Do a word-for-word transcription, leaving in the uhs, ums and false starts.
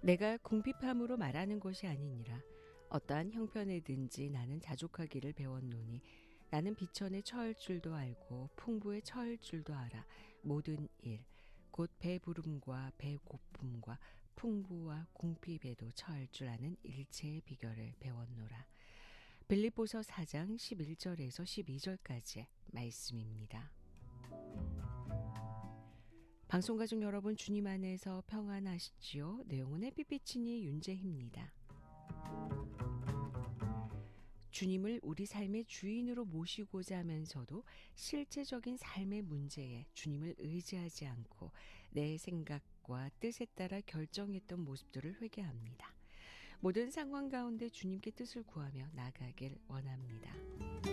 내가 궁핍함으로 말하는 것이 아니니라. 어떠한 형편에든지 나는 자족하기를 배웠노니 나는 비천에 처할 줄도 알고 풍부에 처할 줄도 알아. 모든 일 곧 배부름과 배고픔과 풍부와 궁핍에도 처할 줄 아는 일체의 비결을 배웠노라. 빌립보서 사 장 십일 절에서 십이 절까지의 말씀입니다. 방송가족 여러분, 주님 안에서 평안하시지요? 내용은 햇빛비치니 윤재희입니다. 주님을 우리 삶의 주인으로 모시고자 하면서도 실제적인 삶의 문제에 주님을 의지하지 않고 내 생각과 뜻에 따라 결정했던 모습들을 회개합니다. 모든 상황 가운데 주님께 뜻을 구하며 나가길 원합니다.